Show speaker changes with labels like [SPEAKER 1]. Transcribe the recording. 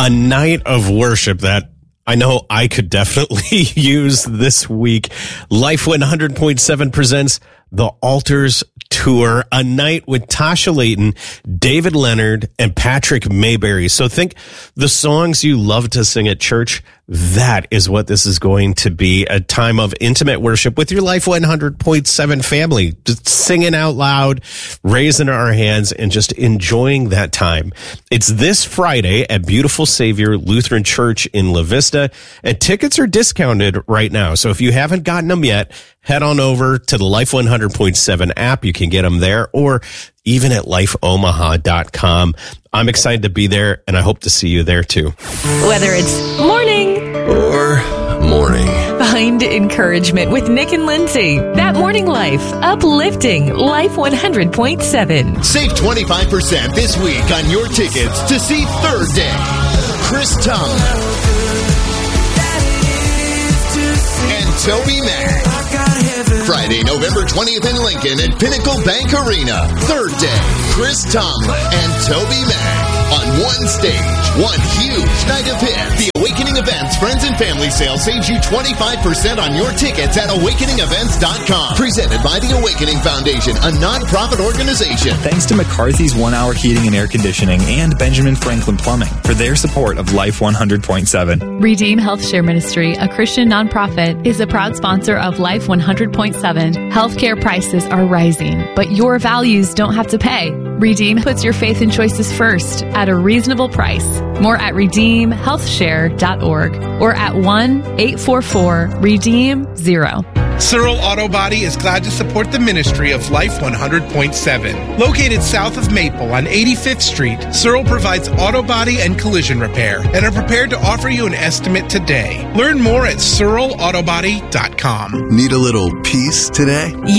[SPEAKER 1] A night of worship that I know I could definitely use this week. Life 100.7 presents The Altars Tour, a night with Tasha Layton, David Leonard, and Patrick Mayberry. So think the songs you love to sing at church. That is what this is going to be, a time of intimate worship with your Life 100.7 family, just singing out loud, raising our hands, and just enjoying that time. It's this Friday at Beautiful Savior Lutheran Church in La Vista, and tickets are discounted right now. So if you haven't gotten them yet, head on over to the Life 100.7 app. You can get them there, or even at lifeomaha.com. I'm excited to be there, and I hope to see you there too.
[SPEAKER 2] Whether it's morning
[SPEAKER 3] or morning,
[SPEAKER 2] find encouragement with Nick and Lindsay. That Morning Life, uplifting Life 100.7.
[SPEAKER 4] Save 25% this week on your tickets to see Third Day, Chris Tomlin, and Toby Mac. Friday, November 20th in Lincoln at Pinnacle Bank Arena. Third Day, Chris Tomlin and Toby Mac. On one stage, one huge night of hits. The Awakening Events Friends and Family Sale saves you 25% on your tickets at awakeningevents.com. Presented by the Awakening Foundation, a non-profit organization.
[SPEAKER 5] Thanks to McCarthy's 1 Hour Heating and Air Conditioning and Benjamin Franklin Plumbing for their support of Life 100.7.
[SPEAKER 6] Redeem Health Share Ministry, a Christian nonprofit, is a proud sponsor of Life 100.7. Healthcare prices are rising, but your values don't have to pay. Redeem puts your faith and choices first at a reasonable price. More at redeemhealthshare.org or at 1-844-REDEEM-0.
[SPEAKER 7] Searle Auto Body is glad to support the ministry of Life 100.7. Located south of Maple on 85th Street, Searle provides auto body and collision repair and are prepared to offer you an estimate today. Learn more at SearleAutobody.com.
[SPEAKER 3] Need a little peace today?